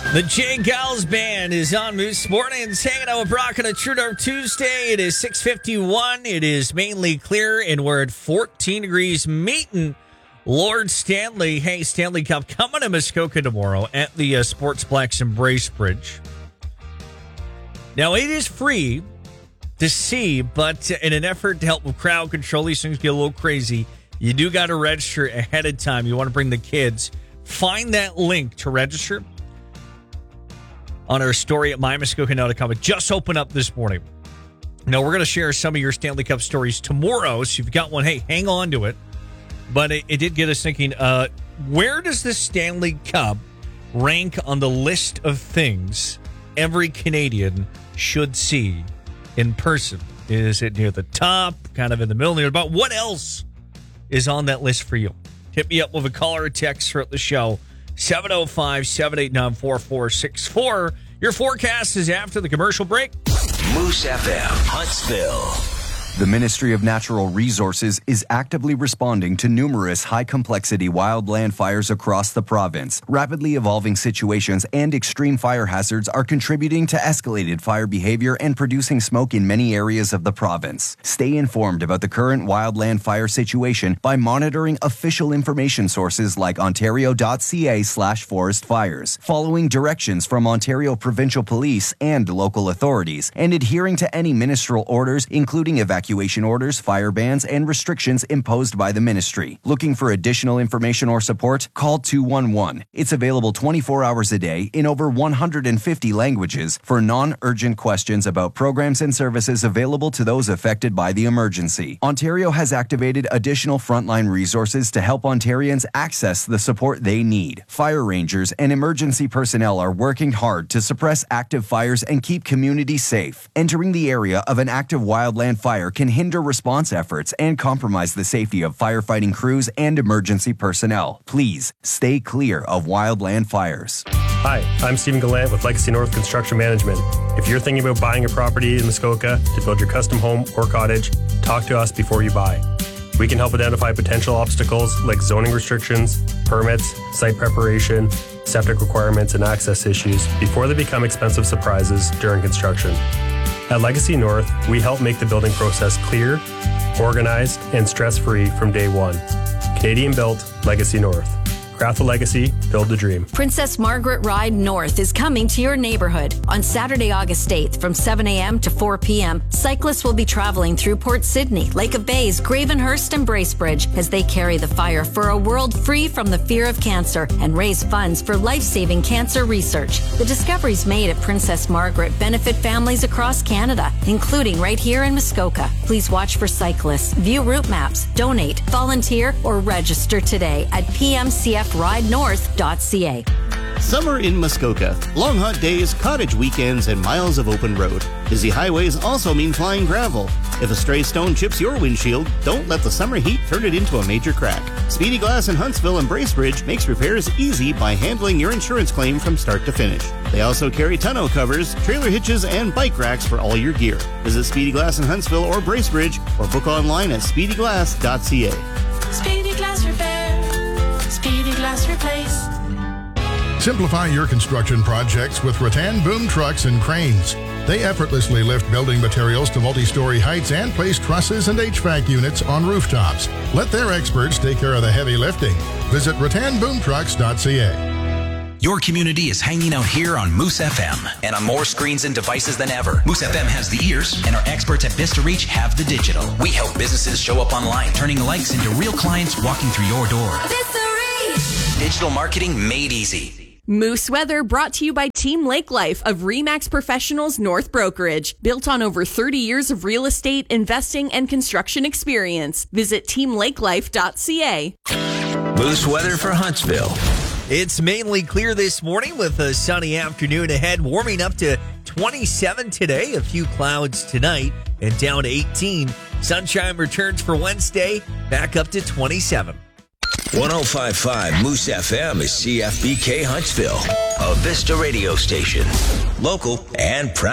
The Jay Gals Band is on Moose Mornings, hanging out with Brock on a True Dark Tuesday. It is 6:51. It is mainly clear, and we're at 14 degrees, meeting Lord Stanley. Hey, Stanley Cup coming to Muskoka tomorrow at the Sportsplex in Bracebridge. Now, it is free to see, but in an effort to help with crowd control, these things get a little crazy. You do got to register ahead of time. You want to bring the kids. Find that link to register on our story at mymuskoka.com. It just opened up this morning. Now, we're going to share some of your Stanley Cup stories tomorrow. So if you've got one, hey, hang on to it. But it did get us thinking, where does the Stanley Cup rank on the list of things every Canadian should see in person? Is it near the top, kind of in the middle, near about? What else is on that list for you? Hit me up with a call or a text throughout the show. 705-789-4464. Your forecast is after the commercial break. Moose FM, Huntsville. The Ministry of Natural Resources is actively responding to numerous high-complexity wildland fires across the province. Rapidly evolving situations and extreme fire hazards are contributing to escalated fire behavior and producing smoke in many areas of the province. Stay informed about the current wildland fire situation by monitoring official information sources like ontario.ca/forest fires, following directions from Ontario Provincial Police and local authorities, and adhering to any ministerial orders, including evacuation orders, fire bans, and restrictions imposed by the ministry. Looking for additional information or support? Call 211. It's available 24 hours a day in over 150 languages for non-urgent questions about programs and services available to those affected by the emergency. Ontario has activated additional frontline resources to help Ontarians access the support they need. Fire rangers and emergency personnel are working hard to suppress active fires and keep communities safe. Entering the area of an active wildland fire can hinder response efforts and compromise the safety of firefighting crews and emergency personnel. Please stay clear of wildland fires. Hi, I'm Stephen Gallant with Legacy North Construction Management. If you're thinking about buying a property in Muskoka to build your custom home or cottage, talk to us before you buy. We can help identify potential obstacles like zoning restrictions, permits, site preparation, septic requirements, and access issues before they become expensive surprises during construction. At Legacy North, we help make the building process clear, organized, and stress-free from day one. Canadian-built, Legacy North. Craft the legacy, build the dream. Princess Margaret Ride North is coming to your neighborhood. On Saturday, August 8th from 7 a.m. to 4 p.m., cyclists will be traveling through Port Sydney, Lake of Bays, Gravenhurst, and Bracebridge as they carry the fire for a world free from the fear of cancer and raise funds for life-saving cancer research. The discoveries made at Princess Margaret benefit families across Canada, including right here in Muskoka. Please watch for cyclists, view route maps, donate, volunteer, or register today at pmcfridenorth.ca. Summer in Muskoka. Long hot days, cottage weekends, and miles of open road. Busy highways also mean flying gravel. If a stray stone chips your windshield, don't let the summer heat turn it into a major crack. Speedy Glass in Huntsville and Bracebridge makes repairs easy by handling your insurance claim from start to finish. They also carry tonneau covers, trailer hitches, and bike racks for all your gear. Visit Speedy Glass in Huntsville or Bracebridge or book online at speedyglass.ca. Speedy Glass Repair. Speedy Glass Replace. Simplify your construction projects with Rattan Boom Trucks and Cranes. They effortlessly lift building materials to multi-story heights and place trusses and HVAC units on rooftops. Let their experts take care of the heavy lifting. Visit rattanboomtrucks.ca. Your community is hanging out here on Moose FM and on more screens and devices than ever. Moose FM has the ears, and our experts at Vista Reach have the digital. We help businesses show up online, turning likes into real clients walking through your door. Vista Reach. Digital marketing made easy. Moose Weather brought to you by Team Lake Life of RE/MAX Professionals North Brokerage. Built on over 30 years of real estate, investing, and construction experience. Visit teamlakelife.ca. Moose Weather for Huntsville. It's mainly clear this morning with a sunny afternoon ahead, warming up to 27 today, a few clouds tonight, and down to 18. Sunshine returns for Wednesday, back up to 27. 105.5 Moose FM is CFBK Huntsville, a Vista radio station. Local and proud.